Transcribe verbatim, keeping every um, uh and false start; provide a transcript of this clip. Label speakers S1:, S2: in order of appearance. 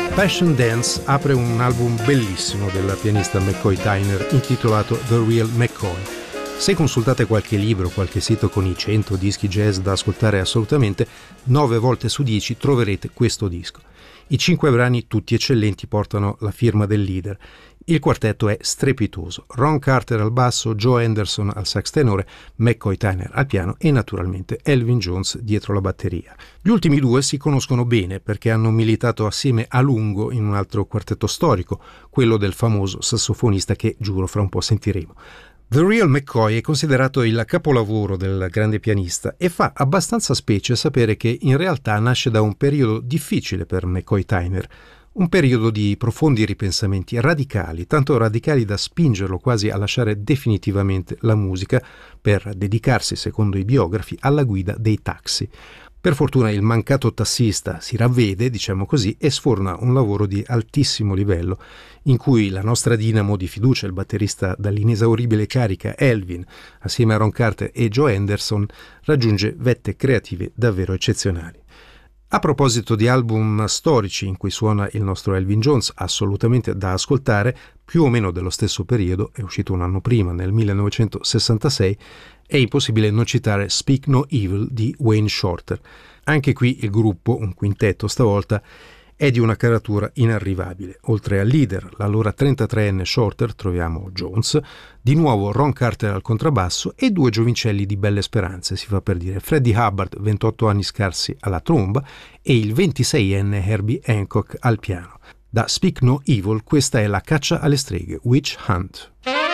S1: Passion Dance apre un album bellissimo della pianista McCoy Tyner intitolato The Real McCoy. Se consultate qualche libro, qualche sito con i cento dischi jazz da ascoltare assolutamente, nove volte su dieci troverete questo disco. I cinque brani, tutti eccellenti, portano la firma del leader. Il quartetto è strepitoso. Ron Carter al basso, Joe Henderson al sax tenore, McCoy Tyner al piano e naturalmente Elvin Jones dietro la batteria. Gli ultimi due si conoscono bene perché hanno militato assieme a lungo in un altro quartetto storico, quello del famoso sassofonista che, giuro, fra un po' sentiremo. The Real McCoy è considerato il capolavoro del grande pianista e fa abbastanza specie sapere che in realtà nasce da un periodo difficile per McCoy Tyner, un periodo di profondi ripensamenti radicali, tanto radicali da spingerlo quasi a lasciare definitivamente la musica per dedicarsi, secondo i biografi, alla guida dei taxi. Per fortuna il mancato tassista si ravvede, diciamo così, e sforna un lavoro di altissimo livello, in cui la nostra dinamo di fiducia, il batterista dall'inesauribile carica Elvin, assieme a Ron Carter e Joe Henderson, raggiunge vette creative davvero eccezionali. A proposito di album storici in cui suona il nostro Elvin Jones, assolutamente da ascoltare, più o meno dello stesso periodo, è uscito un anno prima, nel millenovecentosessantasei, è impossibile non citare Speak No Evil di Wayne Shorter. Anche qui il gruppo, un quintetto stavolta, è di una caratura inarrivabile. Oltre al leader, l'allora trentatreenne Shorter, troviamo Jones, di nuovo Ron Carter al contrabbasso e due giovincelli di belle speranze, si fa per dire, Freddie Hubbard, ventotto anni scarsi, alla tromba e il ventiseienne Herbie Hancock al piano. Da Speak No Evil questa è La caccia alle streghe, Witch Hunt.